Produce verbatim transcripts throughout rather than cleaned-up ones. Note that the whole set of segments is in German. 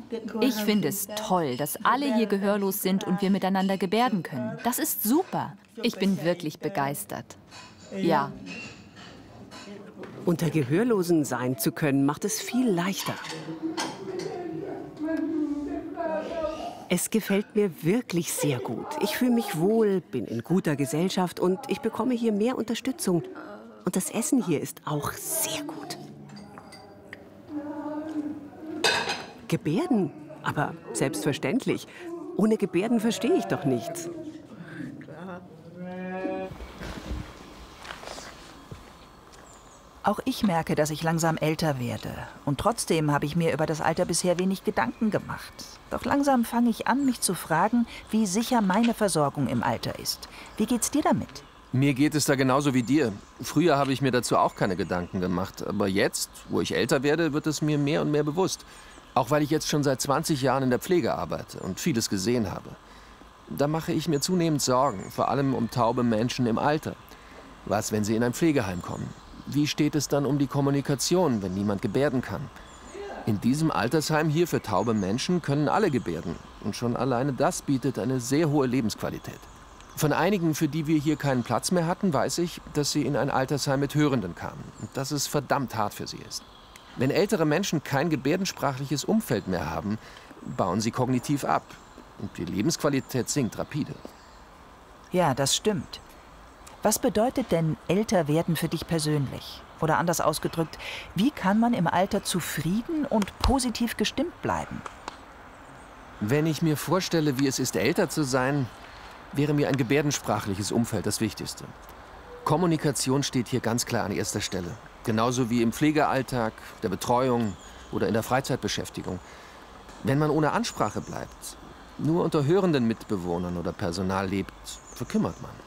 Ich finde es toll, dass alle hier gehörlos sind und wir miteinander gebärden können. Das ist super. Ich bin wirklich begeistert. Ja. Unter Gehörlosen sein zu können, macht es viel leichter. Es gefällt mir wirklich sehr gut. Ich fühle mich wohl, bin in guter Gesellschaft und ich bekomme hier mehr Unterstützung. Und das Essen hier ist auch sehr gut. Gebärden? Aber selbstverständlich. Ohne Gebärden verstehe ich doch nichts. Auch ich merke, dass ich langsam älter werde. Und trotzdem habe ich mir über das Alter bisher wenig Gedanken gemacht. Doch langsam fange ich an, mich zu fragen, wie sicher meine Versorgung im Alter ist. Wie geht's dir damit? Mir geht es da genauso wie dir. Früher habe ich mir dazu auch keine Gedanken gemacht. Aber jetzt, wo ich älter werde, wird es mir mehr und mehr bewusst. Auch weil ich jetzt schon seit zwanzig Jahren in der Pflege arbeite und vieles gesehen habe. Da mache ich mir zunehmend Sorgen, vor allem um taube Menschen im Alter. Was, wenn sie in ein Pflegeheim kommen? Wie steht es dann um die Kommunikation, wenn niemand gebärden kann? In diesem Altersheim hier für taube Menschen können alle gebärden. Und schon alleine das bietet eine sehr hohe Lebensqualität. Von einigen, für die wir hier keinen Platz mehr hatten, weiß ich, dass sie in ein Altersheim mit Hörenden kamen. Und dass es verdammt hart für sie ist. Wenn ältere Menschen kein gebärdensprachliches Umfeld mehr haben, bauen sie kognitiv ab. Und die Lebensqualität sinkt rapide. Ja, das stimmt. Was bedeutet denn älter werden für dich persönlich? Oder anders ausgedrückt, wie kann man im Alter zufrieden und positiv gestimmt bleiben? Wenn ich mir vorstelle, wie es ist, älter zu sein, wäre mir ein gebärdensprachliches Umfeld das Wichtigste. Kommunikation steht hier ganz klar an erster Stelle. Genauso wie im Pflegealltag, der Betreuung oder in der Freizeitbeschäftigung. Wenn man ohne Ansprache bleibt, nur unter hörenden Mitbewohnern oder Personal lebt, verkümmert man.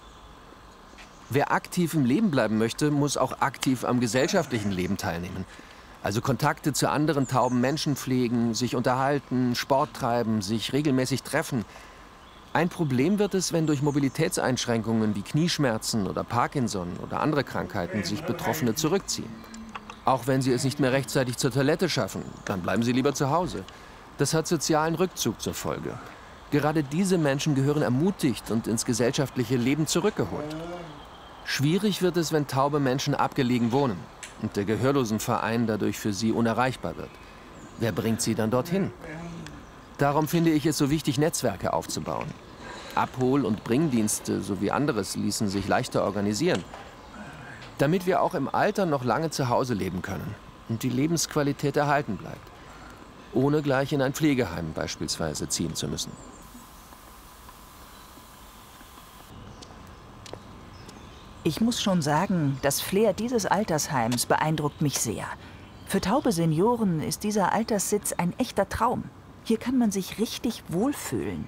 Wer aktiv im Leben bleiben möchte, muss auch aktiv am gesellschaftlichen Leben teilnehmen. Also Kontakte zu anderen tauben Menschen pflegen, sich unterhalten, Sport treiben, sich regelmäßig treffen. Ein Problem wird es, wenn durch Mobilitätseinschränkungen wie Knieschmerzen oder Parkinson oder andere Krankheiten sich Betroffene zurückziehen. Auch wenn sie es nicht mehr rechtzeitig zur Toilette schaffen, dann bleiben sie lieber zu Hause. Das hat sozialen Rückzug zur Folge. Gerade diese Menschen gehören ermutigt und ins gesellschaftliche Leben zurückgeholt. Schwierig wird es, wenn taube Menschen abgelegen wohnen und der Gehörlosenverein dadurch für sie unerreichbar wird. Wer bringt sie dann dorthin? Darum finde ich es so wichtig, Netzwerke aufzubauen. Abhol- und Bringdienste sowie anderes ließen sich leichter organisieren, damit wir auch im Alter noch lange zu Hause leben können und die Lebensqualität erhalten bleibt, ohne gleich in ein Pflegeheim beispielsweise ziehen zu müssen. Ich muss schon sagen, das Flair dieses Altersheims beeindruckt mich sehr. Für taube Senioren ist dieser Alterssitz ein echter Traum. Hier kann man sich richtig wohlfühlen.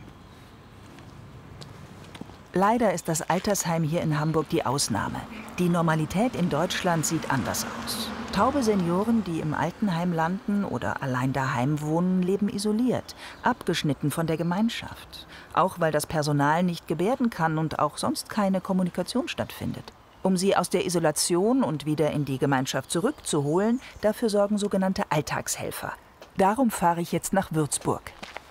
Leider ist das Altersheim hier in Hamburg die Ausnahme. Die Normalität in Deutschland sieht anders aus. Taube Senioren, die im Altenheim landen oder allein daheim wohnen, leben isoliert, abgeschnitten von der Gemeinschaft. Auch weil das Personal nicht gebärden kann und auch sonst keine Kommunikation stattfindet. Um sie aus der Isolation und wieder in die Gemeinschaft zurückzuholen, dafür sorgen sogenannte Alltagshelfer. Darum fahre ich jetzt nach Würzburg.